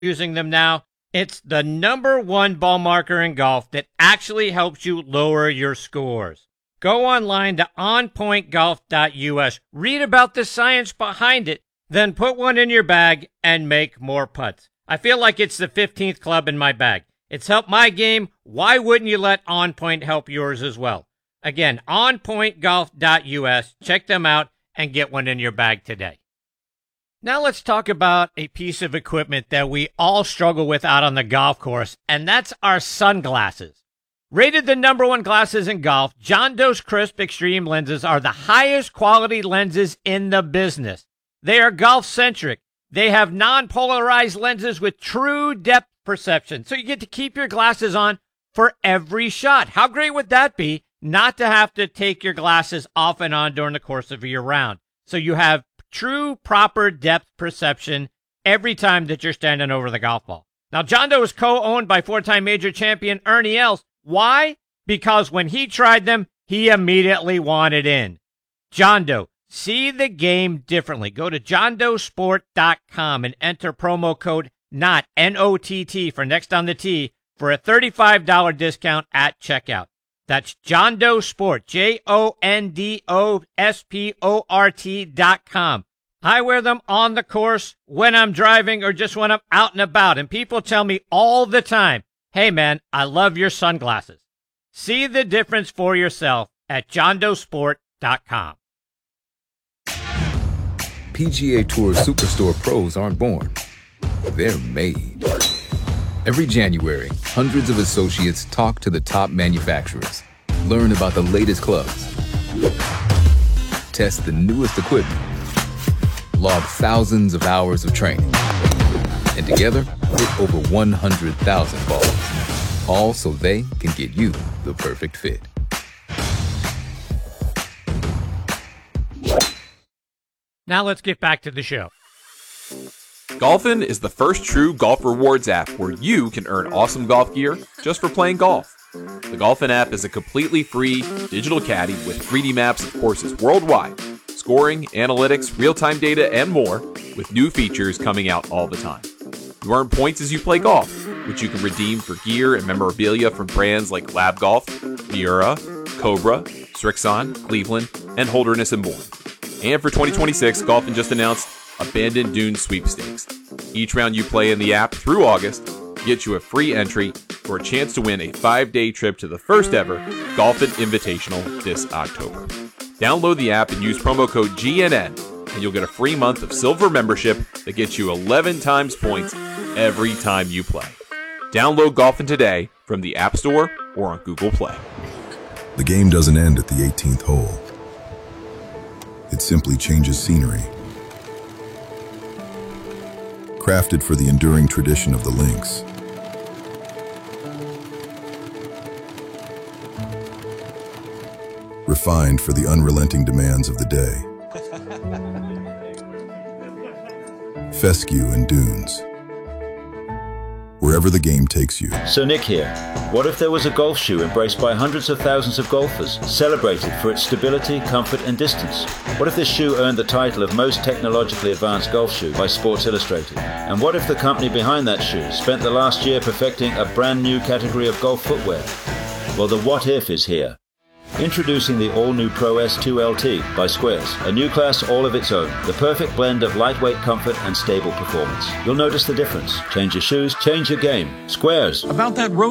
using them now. It's the #1 ball marker in golf that actually helps you lower your scores. Go online to onpointgolf.us, read about the science behind it, then put one in your bag and make more putts. I feel like it's the 15th club in my bag. It's helped my game. Why wouldn't you let OnPoint help yours as well? Again, onpointgolf.us. Check them out and get one in your bag today. Now let's talk about a piece of equipment that we all struggle with out on the golf course, and that's our sunglasses. Rated the #1 glasses in golf, John Doe's Crisp Extreme lenses are the highest quality lenses in the business. They are golf-centric. They have non-polarized lenses with true depth perception, so you get to keep your glasses on for every shot. How great would that be, not to have to take your glasses off and on during the course of your round? So you have true, proper depth perception every time that you're standing over the golf ball. Now, John Doe is co-owned by 4-time major champion Ernie Els. Why? Because when he tried them, he immediately wanted in. John Doe, see the game differently. Go to johndoesport.com and enter promo code NOTT, N-O-T-T, for next on the tee for a $35 discount at checkout. That's John Doe Sport, JONDOSPORT.com. I wear them on the course, when I'm driving, or just when I'm out and about. And people tell me all the time, hey man, I love your sunglasses. See the difference for yourself at johndoesport.com. PGA Tour Superstore pros aren't born. They're made. Every January, hundreds of associates talk to the top manufacturers, learn about the latest clubs, test the newest equipment, log thousands of hours of training, and together hit over 100,000 balls, all so they can get you the perfect fit. Now let's get back to the show. Golfin is the first true golf rewards app where you can earn awesome golf gear just for playing golf. The Golfin app is a completely free digital caddy with 3D maps of courses worldwide, scoring, analytics, real-time data, and more, with new features coming out all the time. You earn points as you play golf, which you can redeem for gear and memorabilia from brands like Lab Golf, Miura, Cobra, Srixon, Cleveland, and Holderness and Bourne. And for 2026, Golfin just announced Abandoned Dunes Sweepstakes. Each round you play in the app through August gets you a free entry for a chance to win a 5-day trip to the first ever Golfin Invitational this October. Download the app and use promo code GNN, and you'll get a free month of silver membership that gets you 11 times points every time you play. Download Golfin today from the App Store or on Google Play. The game doesn't end at the 18th hole. It simply changes scenery. Crafted for the enduring tradition of the links. Refined for the unrelenting demands of the day. Fescue and Dunes. Wherever the game takes you. So Nick here. What if there was a golf shoe embraced by hundreds of thousands of golfers, celebrated for its stability, comfort and distance? What if this shoe earned the title of most technologically advanced golf shoe by Sports Illustrated? And what if the company behind that shoe spent the last year perfecting a brand new category of golf footwear? Well, the what if is here. Introducing the all-new Pro S2 LT by Squares, a new class all of its own, the perfect blend of lightweight comfort and stable performance. You'll notice the difference. Change your shoes, change your game. Squares. About that road